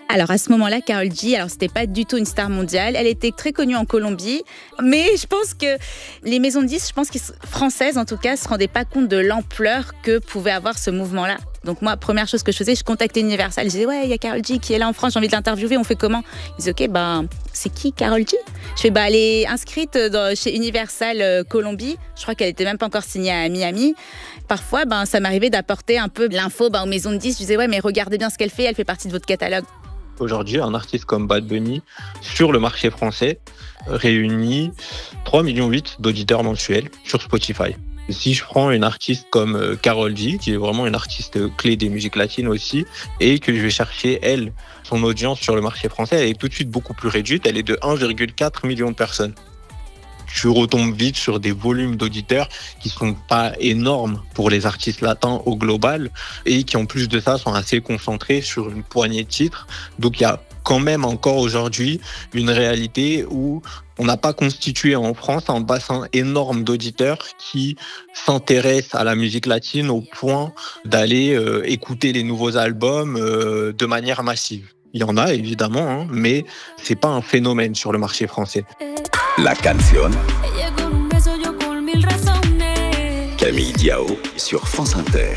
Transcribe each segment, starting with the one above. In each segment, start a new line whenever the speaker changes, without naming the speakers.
Alors à ce moment-là, Karol G, c'était pas du tout une star mondiale. Elle était très connue en Colombie, mais je pense que les maisons de disques, françaises en tout cas, se rendaient pas compte de l'ampleur que pouvait avoir ce mouvement-là. Donc moi, première chose que je faisais, je contactais Universal. Je disais ouais, il y a Karol G qui est là en France, j'ai envie de l'interviewer. On fait comment? Ils disaient ok, c'est qui Karol G? Je fais elle est inscrite chez Universal Colombie. Je crois qu'elle était même pas encore signée à Miami. Parfois, ça m'arrivait d'apporter un peu l'info aux maisons de disques. Je disais ouais, mais regardez bien ce qu'elle fait partie de votre catalogue.
Aujourd'hui, un artiste comme Bad Bunny, sur le marché français, réunit 3,8 millions d'auditeurs mensuels sur Spotify. Si je prends une artiste comme Karol G, qui est vraiment une artiste clé des musiques latines aussi, et que je vais chercher, elle, son audience sur le marché français, elle est tout de suite beaucoup plus réduite, elle est de 1,4 million de personnes. Je retombe vite sur des volumes d'auditeurs qui sont pas énormes pour les artistes latins au global et qui en plus de ça sont assez concentrés sur une poignée de titres. Donc il y a quand même encore aujourd'hui une réalité où on n'a pas constitué en France un bassin énorme d'auditeurs qui s'intéressent à la musique latine au point d'aller écouter les nouveaux albums de manière massive. Il y en a évidemment, mais c'est pas un phénomène sur le marché français.
La canción. Camille Diao sur France Inter.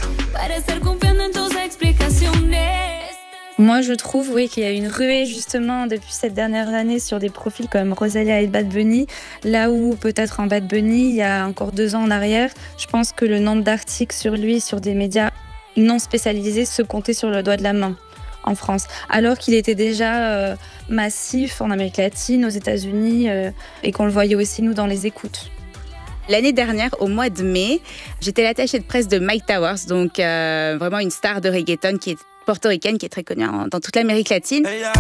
Moi, je trouve qu'il y a une ruée justement depuis cette dernière année sur des profils comme Rosalia et Bad Bunny, là où peut-être un Bad Bunny, il y a encore 2 ans en arrière, je pense que le nombre d'articles sur lui, sur des médias non spécialisés, se comptait sur le doigt de la main en France, alors qu'il était déjà massif en Amérique latine, aux États-Unis, et qu'on le voyait aussi, nous, dans les écoutes.
L'année dernière, au mois de mai, j'étais l'attachée de presse de Myke Towers, donc vraiment une star de reggaeton qui est portoricaine, qui est très connue dans toute l'Amérique latine.